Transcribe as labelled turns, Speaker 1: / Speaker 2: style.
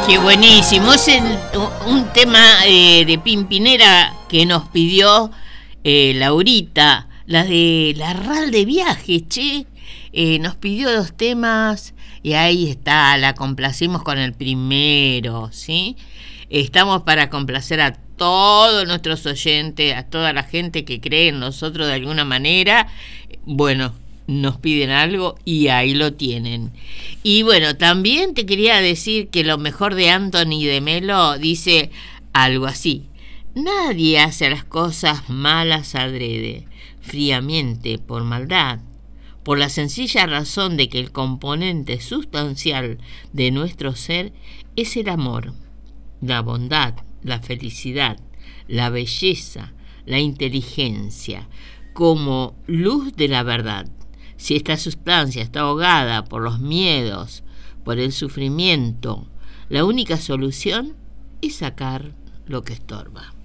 Speaker 1: Qué buenísimo. Es un tema de Pimpinera que nos pidió Laurita, la de la RAL de Viajes, che. Nos pidió 2 temas y ahí está, la complacimos con el primero, ¿sí? Estamos para complacer a todos nuestros oyentes, a toda la gente que cree en nosotros de alguna manera. Bueno, nos piden algo y ahí lo tienen. Y bueno, también te quería decir que lo mejor de Anthony de Melo dice algo así: nadie hace las cosas malas adrede, fríamente, por maldad, por la sencilla razón de que el componente sustancial de nuestro ser es el amor, la bondad, la felicidad, la belleza, la inteligencia, como luz de la verdad. Si esta sustancia está ahogada por los miedos, por el sufrimiento, la única solución es sacar lo que estorba.